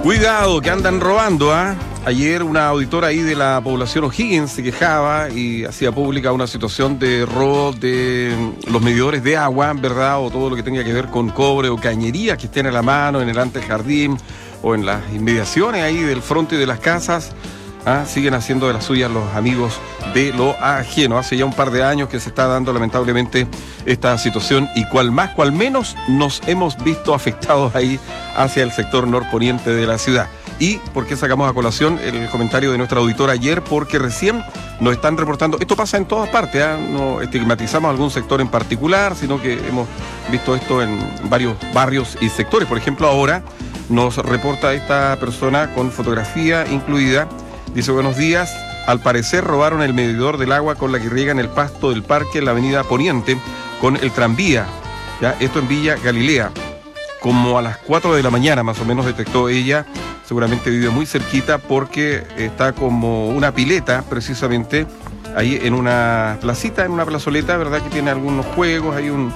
Cuidado, que andan robando, ¿ah? Ayer una auditora ahí de la población O'Higgins se quejaba y hacía pública una situación de robo de los medidores de agua, ¿verdad? O todo lo que tenga que ver con cobre o cañerías que estén a la mano, en el antejardín o en las inmediaciones ahí del frente de las casas. Siguen haciendo de las suyas los amigos de lo ajeno. Hace ya un par de años que se está dando lamentablemente esta situación y cual más, cual menos nos hemos visto afectados ahí hacia el sector norponiente de la ciudad. ¿Y por qué sacamos a colación el comentario de nuestra auditora ayer? Porque recién nos están reportando, esto pasa en todas partes, no estigmatizamos algún sector en particular, sino que hemos visto esto en varios barrios y sectores. Por ejemplo, ahora nos reporta esta persona con fotografía incluida. Dice: buenos días, al parecer robaron el medidor del agua con la que riegan el pasto del parque en la avenida Poniente con el tranvía, ¿ya? Esto en Villa Galilea. Como a las 4 de la mañana más o menos detectó ella, seguramente vive muy cerquita porque está como una pileta precisamente ahí en una placita, en una plazoleta, ¿verdad? Que tiene algunos juegos, hay un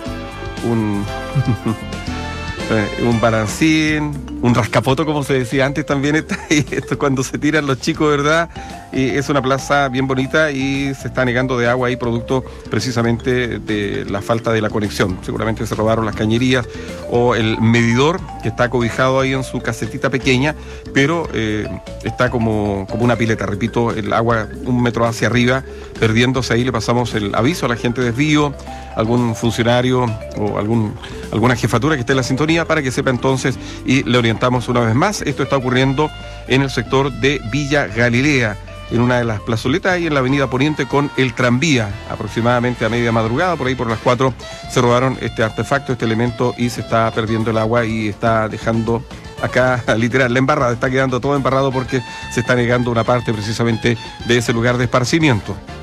balancín, un rascapoto, como se decía antes, también está ahí. Esto es cuando se tiran los chicos, ¿verdad? Y es una plaza bien bonita y se está negando de agua ahí, producto precisamente de la falta de la conexión. Seguramente se robaron las cañerías o el medidor que está cobijado ahí en su casetita pequeña, pero está como una pileta, repito, el agua 1 metro hacia arriba, perdiéndose ahí. Le pasamos el aviso a la gente de desvío, algún funcionario o alguna jefatura que esté en la sintonía para que sepa entonces, y le orientamos una vez más. Esto está ocurriendo en el sector de Villa Galilea, en una de las plazoletas ahí en la avenida Poniente con el tranvía. Aproximadamente a media madrugada, por ahí por las 4, se robaron este artefacto, este elemento, y se está perdiendo el agua y está dejando acá, literal, la embarrada. Está quedando todo embarrado porque se está negando una parte precisamente de ese lugar de esparcimiento.